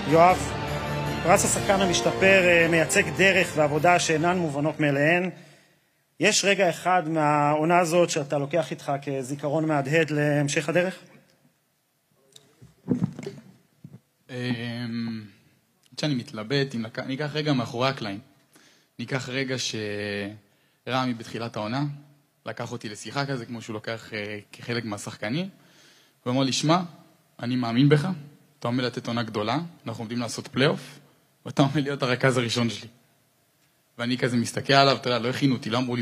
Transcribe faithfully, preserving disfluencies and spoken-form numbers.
יואב, פרס השחקן המשתפר מייצג דרך ועבודה שאינן מובנות מאליהן. יש רגע אחד מהעונה הזאת שאתה לוקח איתך כזיכרון מהדהד להמשך הדרך? שאני מתלבט, ניקח רגע מאחורי הקלעים. ניקח רגע שרמי בתחילת העונה לקח אותי לשיחה כזה, כמו שהוא לוקח כחלק מהשחקני, הוא אמר לי, שמע, אני מאמין בך, אתה עומד לתת עונה גדולה, אנחנו עומדים לעשות פלייאוף, ואתה עומד להיות הרכז הראשון שלי. ואני כזה מסתכל עליו, אתה יודע, לא הכינו אותי, לא אמרו לי